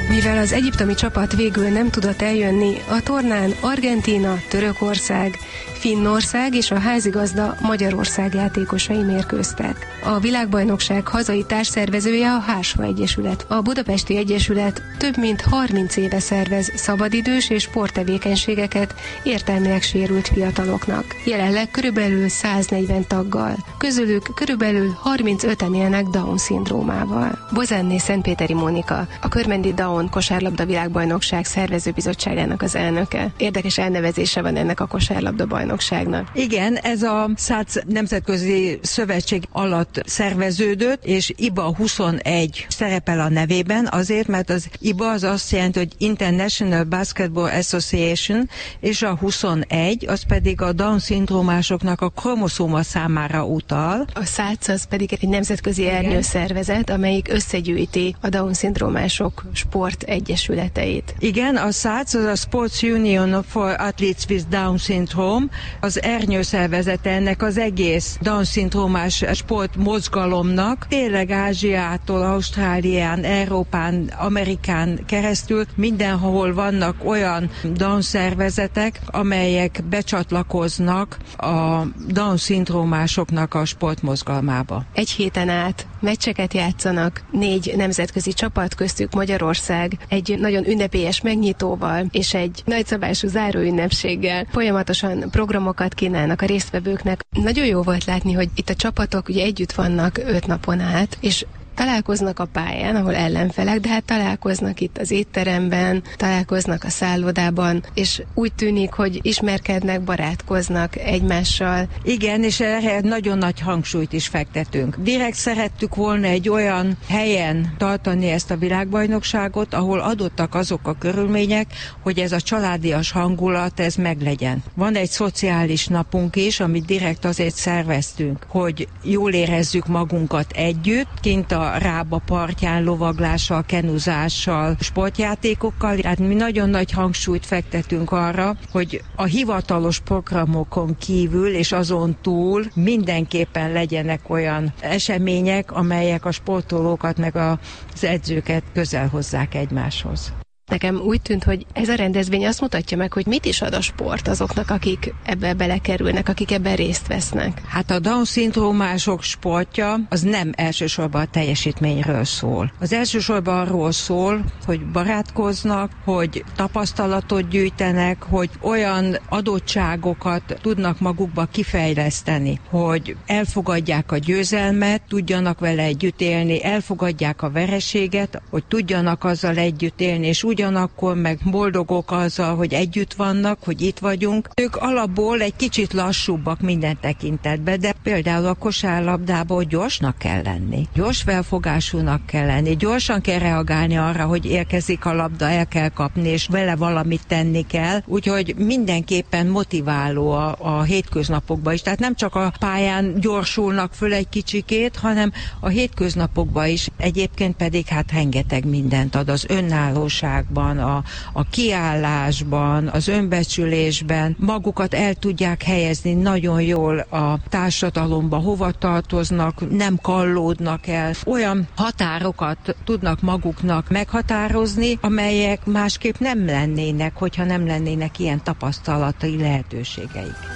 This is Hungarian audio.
Mivel az egyiptomi csapat végül nem tudott eljönni, a tornán Argentína, Törökország, Finnország és a házigazda Magyarország játékosai mérkőztek. A világbajnokság hazai társszervezője a Hársfa Egyesület. A Budapesti Egyesület több mint 30 éve szervez szabadidős és sporttevékenységeket értelmileg sérült fiataloknak. Jelenleg körülbelül 140 taggal. Közülük körülbelül 35-en élnek Down-szindrómával. Bozenné Szentpéteri Mónika, a Körmendi Down kosárlabda világbajnokság szervezőbizottságának az elnöke. Érdekes elnevezése van ennek a kosárlabda bajnokságnak. Igen, ez a SZÁC Nemzetközi Szövetség alatt szerveződött, és IBA 21 szerepel a nevében, azért, mert az IBA az azt jelenti, hogy International Basketball Association, és a 21, az pedig a Down-szindrómásoknak a kromoszóma számára utal. A SZÁC az pedig egy nemzetközi ernyőszervezet, amelyik összegyűjti a Down-szindrómások sport egyesületeit. Igen, a SZÁC az a Sports Union for Athletes with Down Syndrome, az ernyőszervezete ennek az egész Down-szindrómás sportmozgalomnak. Tényleg Ázsiától, Ausztrálián, Európán, Amerikán keresztül mindenhol vannak olyan Down-szervezetek, amelyek becsatlakoznak a Down-szindrómásoknak a sportmozgalmába. Egy héten át meccseket játszanak, 4 nemzetközi csapat, köztük Magyarország, egy nagyon ünnepélyes megnyitóval és egy nagyszabású záróünnepséggel folyamatosan programokat kínálnak a résztvevőknek. Nagyon jó volt látni, hogy itt a csapatok ugye együtt vannak 5 napon át, és találkoznak a pályán, ahol ellenfelek, de hát találkoznak itt az étteremben, találkoznak a szállodában, és úgy tűnik, hogy ismerkednek, barátkoznak egymással. Igen, és erre nagyon nagy hangsúlyt is fektetünk. Direkt szerettük volna egy olyan helyen tartani ezt a világbajnokságot, ahol adottak azok a körülmények, hogy ez a családias hangulat, ez meglegyen. Van egy szociális napunk is, amit direkt azért szerveztünk, hogy jól érezzük magunkat együtt, kint a Rába partján lovaglással, kenuzással, sportjátékokkal. Tehát mi nagyon nagy hangsúlyt fektetünk arra, hogy a hivatalos programokon kívül és azon túl mindenképpen legyenek olyan események, amelyek a sportolókat meg az edzőket közel hozzák egymáshoz. Nekem úgy tűnt, hogy ez a rendezvény azt mutatja meg, hogy mit is ad a sport azoknak, akik ebbe belekerülnek, akik ebben részt vesznek. Hát a Down-szindrómások sportja az nem elsősorban a teljesítményről szól. Az elsősorban arról szól, hogy barátkoznak, hogy tapasztalatot gyűjtenek, hogy olyan adottságokat tudnak magukba kifejleszteni, hogy elfogadják a győzelmet, tudjanak vele együtt élni, elfogadják a vereséget, hogy tudjanak azzal együtt élni, és ugyanakkor meg boldogok azzal, hogy együtt vannak, hogy itt vagyunk. Ők alapból egy kicsit lassúbbak minden tekintetben, de például a kosárlabdában gyorsnak kell lenni. Gyors felfogásúnak kell lenni, gyorsan kell reagálni arra, hogy érkezik a labda, el kell kapni, és vele valamit tenni kell. Úgyhogy mindenképpen motiváló a hétköznapokban is. Tehát nem csak a pályán gyorsulnak föl egy kicsikét, hanem a hétköznapokban is. Egyébként pedig hát rengeteg mindent ad az önállóságban, a kiállásban, az önbecsülésben. Magukat el tudják helyezni nagyon jól a társadalomba, hova tartoznak, nem kallódnak el. Olyan határokat tudnak maguknak meghatározni, amelyek másképp nem lennének, hogyha nem lennének ilyen tapasztalatai lehetőségeik.